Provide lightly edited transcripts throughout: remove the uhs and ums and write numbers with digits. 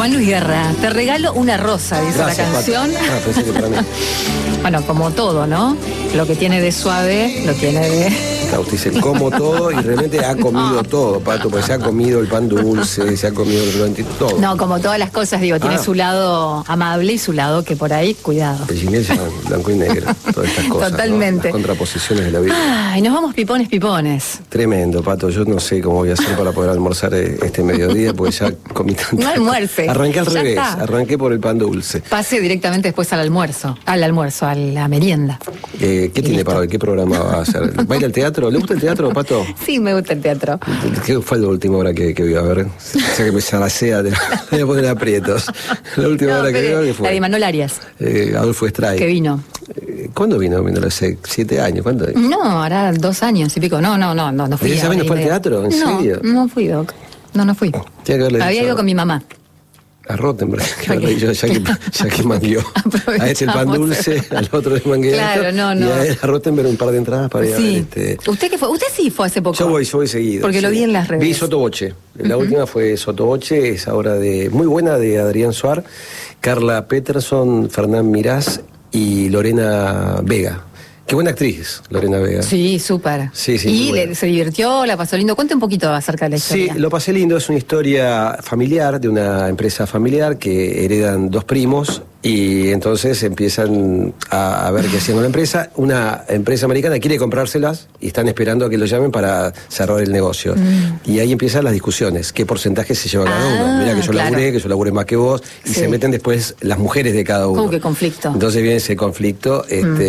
Juan Luis Guerra, te regalo una rosa, dice Gracias, la canción. Pato. Pensé que para mí. Bueno, como todo, ¿no? Lo que tiene de suave, lo tiene de... Claro, usted dice, como todo y realmente ha comido todo, Pato, porque se ha comido el pan dulce, se ha comido todo. No, como todas las cosas, digo, tiene su lado amable y su lado que por ahí, cuidado. El Ginés ya blanco y negro, todas estas cosas. Totalmente. ¿No? Las contraposiciones de la vida. Ay, nos vamos pipones. Tremendo, Pato. Yo no sé cómo voy a hacer para poder almorzar este mediodía, porque ya comí tanto. No almuerce. Arranqué al Ya revés, está. arranqué por el pan dulce. Pase directamente después al almuerzo, a la merienda. ¿Qué tiene listo. para hoy? ¿Qué programa va a hacer? ¿Va a ir al teatro? ¿Le gusta el teatro, Pato? Sí, me gusta el teatro. ¿Qué fue la última hora que vio? A ver, o sea que me salacea, te voy a poner aprietos. La última hora que vio, ¿qué fue? La de Manuel Arias, Adolfo Estray. que vino. ¿Cuándo vino? Vino hace 7 años. ¿Cuándo? No, hará 2 años y pico. No fui. ¿Esa vez no fue al teatro? ¿En serio? No fui, Doc. No fui. Tiene que haberle Había dicho ido con mi mamá. a Rottenberg, que haberle dicho, ya que mangueó a este el pan dulce, al otro le mangué Claro, esto, no. y a él, a Rottenberg un par de entradas para ir a ver ¿Usted qué fue? Usted sí fue hace poco. Yo voy seguido. Porque lo vi en las redes. Vi Sotoboche. La última fue Sotoboche, es ahora muy buena, de Adrián Suar, Carla Peterson, Fernán Mirás y Lorena Vega. Qué buena actriz, Lorena Vega. Sí, súper. Sí, y bueno. se divirtió, la pasó lindo. Cuente un poquito acerca de la historia. Sí, lo pasé lindo. Es una historia familiar, de una empresa familiar que heredan 2 primos y entonces empiezan a ver qué hacían con la empresa. Una empresa americana quiere comprárselas y están esperando a que lo llamen para cerrar el negocio. Y ahí empiezan las discusiones. ¿Qué porcentaje se lleva cada uno? Mira que yo laburé más que vos. Y se meten después las mujeres de cada uno. ¿Cómo que conflicto? Entonces viene ese conflicto.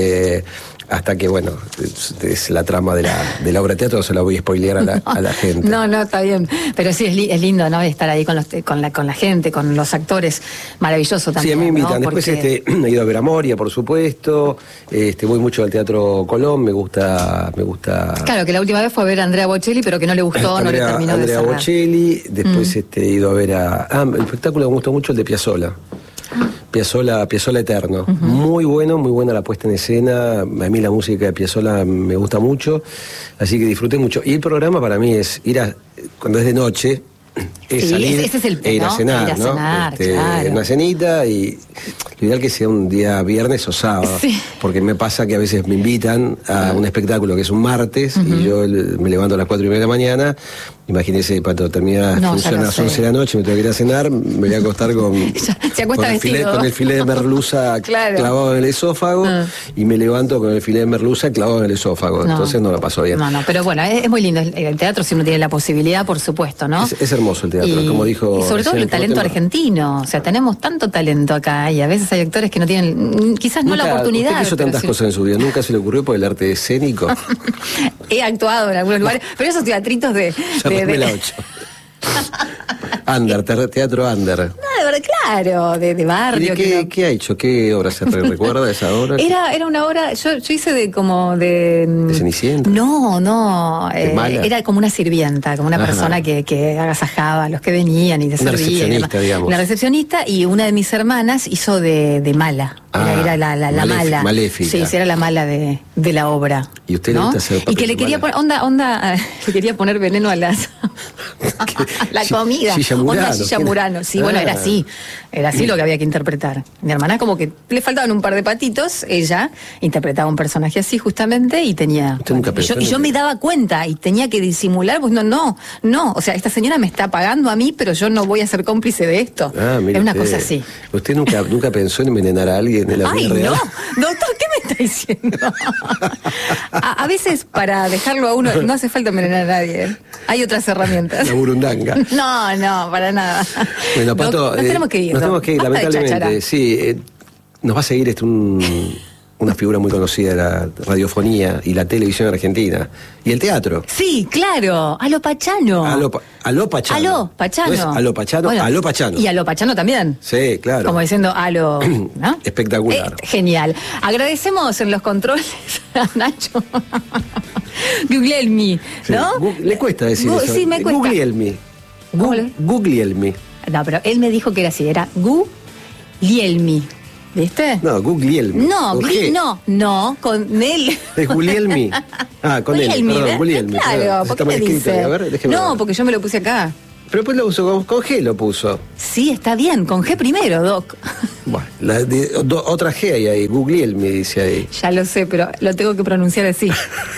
Hasta que, bueno, es la trama de la obra de teatro, no se la voy a spoilear a la gente. No, está bien. Pero sí, es lindo, ¿no? Estar ahí con la gente, con los actores. Maravilloso también. Sí, a mí me invitan. ¿no? Después Porque... he ido a ver a Moria, por supuesto. Voy mucho al Teatro Colón, me gusta. Claro, que la última vez fue a ver a Andrea Bocelli, pero que no le gustó, no le terminó de cerrar. Andrea Bocelli. Después he ido a ver el espectáculo me gustó mucho, el de Piazzolla. Piazzolla Eterno. Muy buena la puesta en escena. A mí la música de Piazzolla me gusta mucho, así que disfruté mucho. Y el programa para mí es cuando es de noche, es salir ese es el e ir a cenar, ir a ¿no? cenar, claro. Una cenita y lo ideal que sea un día viernes o sábado, porque me pasa que a veces me invitan a un espectáculo que es un martes y yo me levanto a las 4:30 de la mañana. Imagínese, Pato, termina función a las 11 de la noche, me tengo que ir a cenar, me voy a acostar con el filé de merluza clavado en el esófago y me levanto con el filé de merluza clavado en el esófago. Entonces no me pasó bien. No, pero bueno, es muy lindo. El teatro, si uno tiene la posibilidad, por supuesto, ¿no? Es hermoso el teatro, como dijo. Y sobre todo el talento argentino. O sea, tenemos tanto talento acá y a veces hay actores que no tienen, quizás no la oportunidad. Usted hizo tantas cosas en su vida, ¿nunca se le ocurrió por el arte escénico? He actuado en algunos lugares, pero esos teatritos de la 8. Teatro under. No, de verdad, claro, de barrio. ¿Qué ha hecho? ¿Qué obra se recuerda de esa obra? Era una obra, yo hice ¿De Cenicienta? No. Era como una sirvienta, como una persona que agasajaba a los que venían y te servía. Una recepcionista, digamos. Una recepcionista, y una de mis hermanas hizo de mala. Era la mala. Maléfica. Sí, era la mala de la obra. ¿Y usted le gusta hacer papel Y que le quería poner, le quería poner veneno a la comida. Gilla Murano. Sí, bueno, era así lo que había que interpretar. Mi hermana como que le faltaban un par de patitos, ella interpretaba un personaje así justamente y tenía... Y yo me daba cuenta y tenía que disimular, pues no, o sea, esta señora me está pagando a mí, pero yo no voy a ser cómplice de esto. Es una cosa así. ¿Usted nunca pensó en envenenar a alguien en la vida real? No, doctor, ¿qué me está diciendo? A veces para dejarlo a uno no hace falta envenenar a nadie. Hay otras herramintas. La burundanga. No, para nada. Bueno, Pato, nos tenemos que ir. Lamentablemente. Sí, nos va a seguir una figura muy conocida de la radiofonía y la televisión argentina. Y el teatro. Sí, claro. Aló Pachano. Aló Pachano. Aló Pachano. ¿No es Aló Pachano? Bueno, Aló Pachano. Y Aló Pachano también. Sí, claro. Como diciendo aló, ¿no? Espectacular. Genial. Agradecemos en los controles a Nacho. Guglielmi, ¿no? Le cuesta decir eso. Sí, me cuesta. Guglielmi. Guglielmi. No, pero él me dijo que era así, era Guglielmi. ¿Viste? No, Guglielmi. No, con él. Es Guglielmi. Con él, perdón, Guglielmi. Claro, ¿por qué me dice? A ver, déjeme ver. Porque yo me lo puse acá. Pero después lo usó con G, lo puso. Sí, está bien, con G primero, Doc. Bueno, otra G hay ahí, Google me dice ahí. Ya lo sé, pero lo tengo que pronunciar así.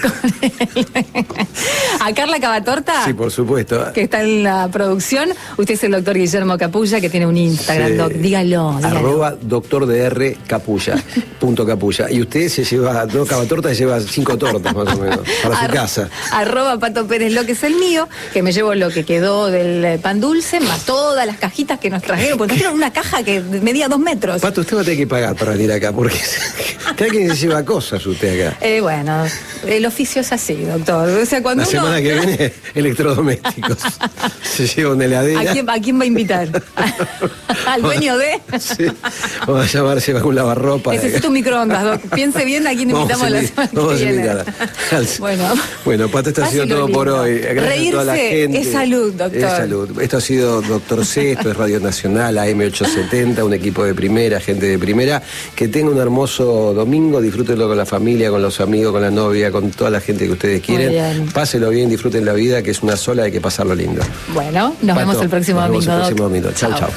A Carla Cavatorta. Sí, por supuesto. Que está en la producción. Usted es el doctor Guillermo Capulla, que tiene un Instagram, sí. Doc. Dígalo. @doctor.dr Capulla. .capulla. Y usted se lleva, no, Cavatorta se lleva 5 tortas más o menos, para su casa. @Pato Pérez, lo que es el mío, que me llevo lo que quedó del pan dulce, más todas las cajitas que nos trajeron, porque trajeron una caja que medía 2 metros. Pato, usted va a tener que pagar para venir acá, porque cada quien se lleva cosas usted acá. Bueno, el oficio es así, doctor. O sea, cuando la semana que viene, electrodomésticos. Se lleva una heladera. ¿A quién va a invitar? ¿Al dueño de? Sí. Vamos a llamarse a un lavarropa. Necesito un microondas, Doc. Piense bien a quién invitamos la semana que viene. Bueno, Pato, esto ha sido todo por hoy. Gracias Reírse a toda la gente. Es salud, doctor. Es salud. Esto ha sido Doctor C, esto es Radio Nacional, AM870, un equipo de primera, gente de primera. Que tenga un hermoso domingo, disfrútenlo con la familia, con los amigos, con la novia, con toda la gente que ustedes quieren. Páselo bien, disfruten la vida, que es una sola, hay que pasarlo lindo. Bueno, nos vemos el próximo domingo. Chau, chau.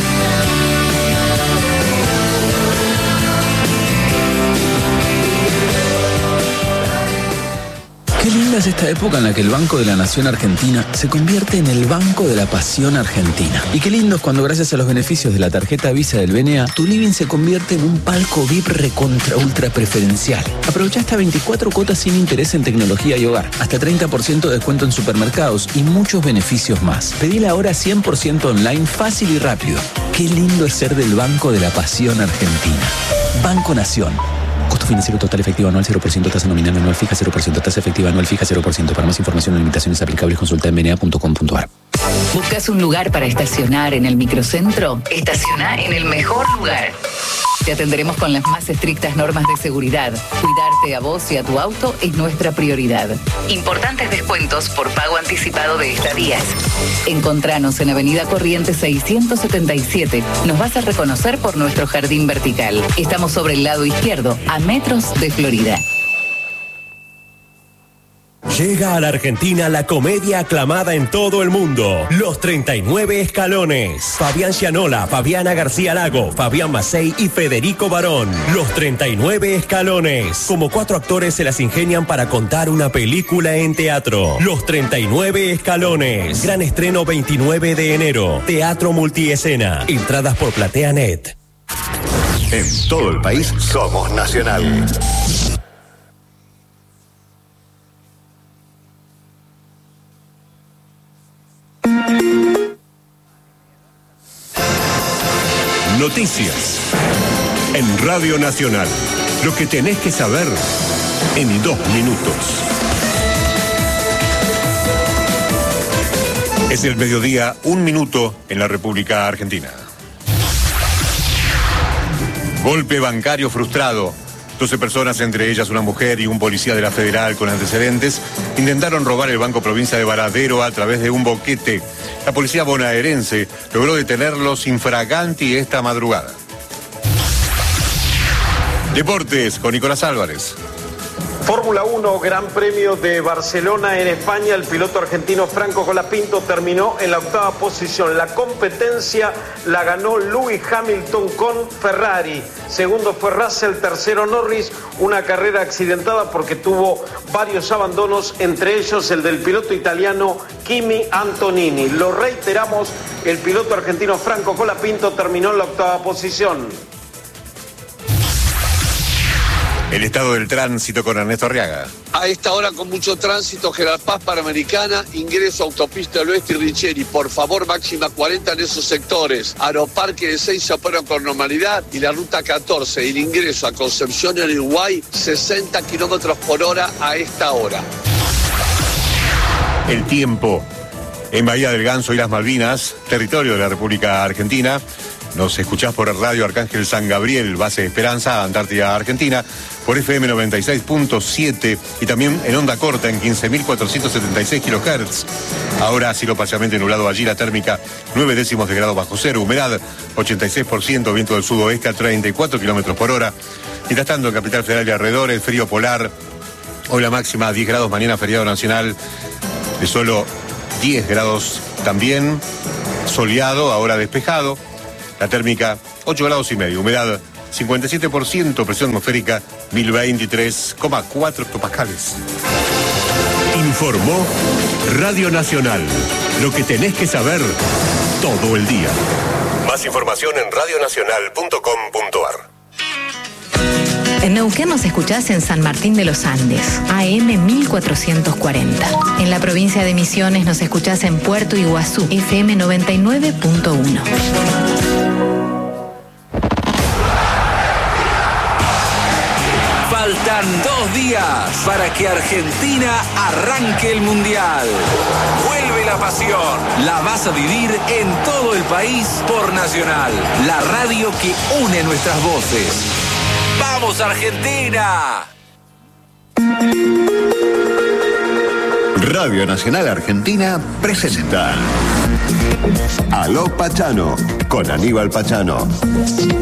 Qué linda es esta época en la que el Banco de la Nación Argentina se convierte en el Banco de la Pasión Argentina. Y qué lindo es cuando, gracias a los beneficios de la tarjeta Visa del BNA, tu living se convierte en un palco VIP recontra ultra preferencial. Aprovecha hasta 24 cuotas sin interés en tecnología y hogar, hasta 30% de descuento en supermercados y muchos beneficios más. Pedila ahora 100% online, fácil y rápido. Qué lindo es ser del Banco de la Pasión Argentina. Banco Nación. Costo financiero total efectivo anual 0%, tasa nominal anual fija 0%, tasa efectiva anual fija 0%. Para más información o limitaciones aplicables, consulta en bna.com.ar. ¿Buscas un lugar para estacionar en el microcentro? Estaciona en el mejor lugar. Te atenderemos con las más estrictas normas de seguridad. Cuidarte a vos y a tu auto es nuestra prioridad. Importantes descuentos por pago anticipado de estadías. Encontranos en Avenida Corrientes 677. Nos vas a reconocer por nuestro jardín vertical. Estamos sobre el lado izquierdo, a metros de Florida. Llega a la Argentina la comedia aclamada en todo el mundo, Los 39 Escalones. Fabián Gianola, Fabiana García Lago, Fabián Macei y Federico Barón. Los 39 Escalones. Como 4 actores se las ingenian para contar una película en teatro. Los 39 Escalones. Gran estreno 29 de enero. Teatro multiescena. Entradas por PlateaNet. En todo el país somos Nacional. Noticias en Radio Nacional. Lo que tenés que saber en 2 minutos. Es el mediodía, 1 minuto en la República Argentina. Golpe bancario frustrado. 12 personas, entre ellas una mujer y un policía de la Federal con antecedentes, intentaron robar el Banco Provincia de Varadero a través de un boquete. La policía bonaerense logró detenerlos infraganti esta madrugada. Deportes con Nicolás Álvarez. Fórmula 1, Gran Premio de Barcelona en España. El piloto argentino Franco Colapinto terminó en la 8ª posición. La competencia la ganó Lewis Hamilton con Ferrari. Segundo fue Russell, tercero Norris. Una carrera accidentada porque tuvo varios abandonos, entre ellos el del piloto italiano Kimi Antonini. Lo reiteramos, el piloto argentino Franco Colapinto terminó en la 8ª posición. El estado del tránsito con Ernesto Arriaga. A esta hora con mucho tránsito, General Paz, Panamericana, ingreso a Autopista del Oeste y Richeri. Por favor, máxima 40 en esos sectores. Aeroparque de 6 se operan con normalidad y la ruta 14, el ingreso a Concepción en Uruguay, 60 kilómetros por hora a esta hora. El tiempo en Bahía del Ganso y las Malvinas, territorio de la República Argentina. Nos escuchás por el Radio Arcángel San Gabriel, base Esperanza, Antártida, Argentina, por FM 96.7 y también en onda corta en 15.476 kHz. Ahora cielo parcialmente nublado allí, la térmica 9 décimos de grado bajo cero, humedad 86%, viento del sudoeste a 34 kilómetros por hora. Mientras tanto, en Capital Federal y alrededores, frío polar, hoy la máxima 10 grados, mañana feriado nacional de solo 10 grados también, soleado, ahora despejado. La térmica 8 grados y medio, humedad 57%, presión atmosférica 1023,4 hectopascales. Informó Radio Nacional. Lo que tenés que saber todo el día. Más información en radionacional.com.ar. En Neuquén nos escuchás en San Martín de los Andes, AM 1440. En la provincia de Misiones nos escuchás en Puerto Iguazú, FM 99.1. Faltan 2 días para que Argentina arranque el Mundial. Vuelve la pasión. La vas a vivir en todo el país por Nacional, la radio que une nuestras voces. ¡Vamos, Argentina! Radio Nacional Argentina presenta Aló Pachano con Aníbal Pachano.